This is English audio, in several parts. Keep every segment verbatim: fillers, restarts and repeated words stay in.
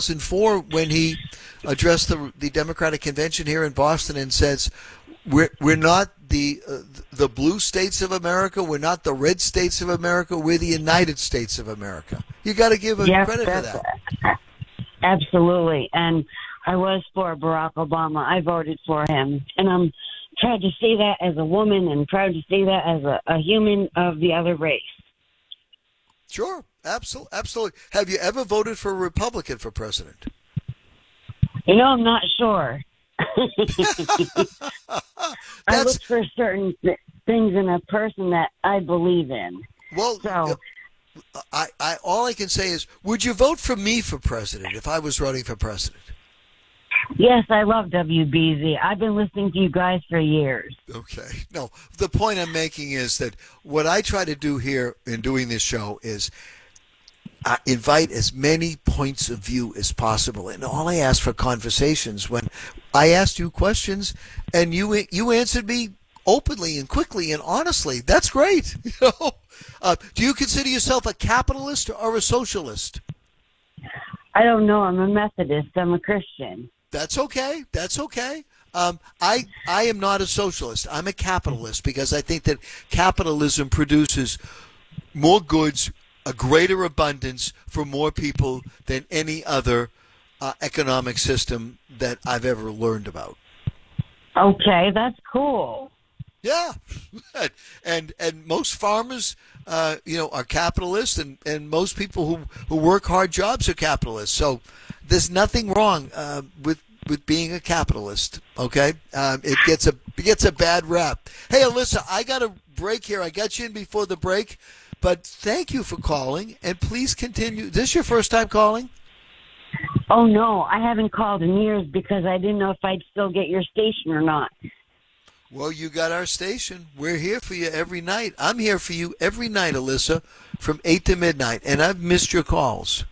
thousand four when he addressed the the Democratic convention here in Boston and says, "We're we're not the uh, the blue states of America. We're not the red states of America. We're the United States of America." You got to give him yes, credit for that. Absolutely, and I was for Barack Obama. I voted for him, and I'm proud to say that as a woman, and proud to say that as a, a human of the other race. Sure, absolutely, absolutely. Have you ever voted for a Republican for president? You know, I'm not sure. I look for certain th- things in a person that I believe in. Well, so, I, I, all I can say is, would you vote for me for president if I was running for president? Yes, I love W B Z. I've been listening to you guys for years. Okay. No, the point I'm making is that what I try to do here in doing this show is uh, invite as many points of view as possible. And all I ask for conversations when I asked you questions and you you answered me openly and quickly and honestly. That's great. You know? Uh, do you consider yourself a capitalist or a socialist? I don't know. I'm a Methodist. I'm a Christian. That's okay. That's okay. Um, I I am not a socialist. I'm a capitalist because I think that capitalism produces more goods, a greater abundance for more people than any other uh, economic system that I've ever learned about. Okay, that's cool. Yeah, and and most farmers, uh, you know, are capitalists, and, and most people who, who work hard jobs are capitalists. So there's nothing wrong uh, with with being a capitalist. Okay, um, it gets a it gets a bad rap. Hey, Alyssa, I got a break here. I got you in before the break, but thank you for calling, and please continue. Is this your first time calling? Oh no, I haven't called in years because I didn't know if I'd still get your station or not. Well, you got our station. We're here for you every night. I'm here for you every night, Alyssa, from eight to midnight, and I've missed your calls.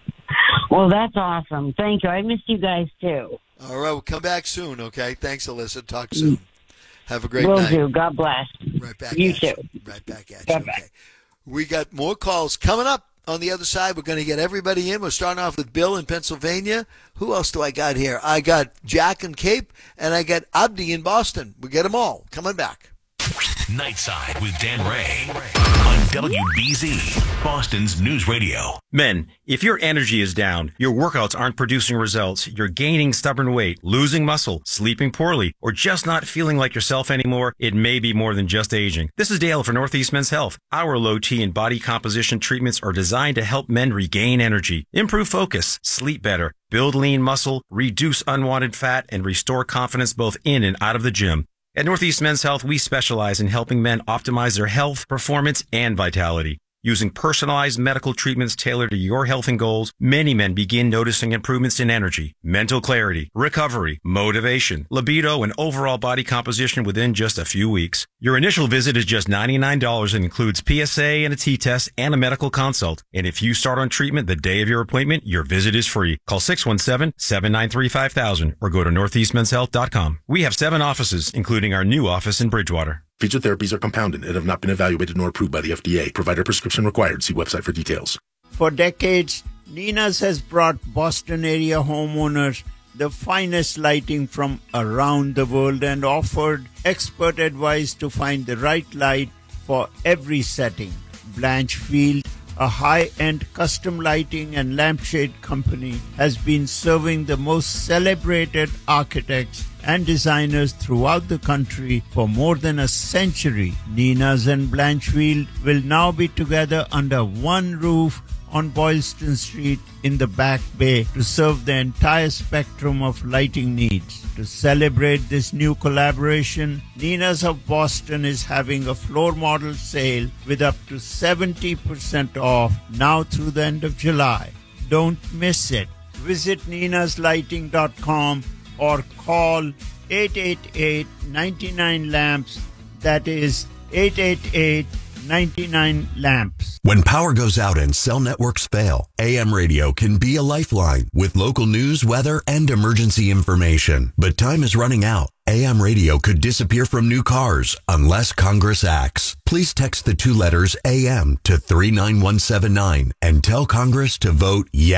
Well, that's awesome. Thank you. I missed you guys, too. All right. We'll come back soon, okay? Thanks, Alyssa. Talk soon. Have a great Will night. do. God bless. Right back you at too. you. Right back at Bye you. bye. Okay. We got more calls coming up. On the other side, we're going to get everybody in. We're starting off with Bill in Pennsylvania. Who else do I got here? I got Jack in Cape, and I got Abdi in Boston. We get them all. Coming back. Nightside with Dan Ray on W B Z, Boston's News Radio. Men, if your energy is down, your workouts aren't producing results, you're gaining stubborn weight, losing muscle, sleeping poorly, or just not feeling like yourself anymore, it may be more than just aging. This is Dale for Northeast Men's Health. Our low T and body composition treatments are designed to help men regain energy, improve focus, sleep better, build lean muscle, reduce unwanted fat, and restore confidence both in and out of the gym. At Northeast Men's Health, we specialize in helping men optimize their health, performance, and vitality. Using personalized medical treatments tailored to your health and goals, many men begin noticing improvements in energy, mental clarity, recovery, motivation, libido, and overall body composition within just a few weeks. Your initial visit is just ninety-nine dollars and includes P S A and a T-test and a medical consult. And if you start on treatment the day of your appointment, your visit is free. Call six one seven, seven nine three, five thousand or go to northeast men's health dot com. We have seven offices, including our new office in Bridgewater. Featured therapies are compounded and have not been evaluated nor approved by the F D A. Provider prescription required. See website for details. For decades, Nina's has brought Boston area homeowners the finest lighting from around the world and offered expert advice to find the right light for every setting. Blanchfield, a high-end custom lighting and lampshade company, has been serving the most celebrated architects and designers throughout the country for more than a century. Nina's and Blanchfield will now be together under one roof on Boylston Street in the Back Bay to serve the entire spectrum of lighting needs. To celebrate this new collaboration, Nina's of Boston is having a floor model sale with up to seventy percent off now through the end of July. Don't miss it. Visit ninas lighting dot com or call eight eight eight, nine nine, lamps. That is eight eight eight, nine nine, lamps. When power goes out and cell networks fail, A M radio can be a lifeline with local news, weather, and emergency information. But time is running out. A M radio could disappear from new cars unless Congress acts. Please text the two letters A M to three nine one seven nine and tell Congress to vote yes.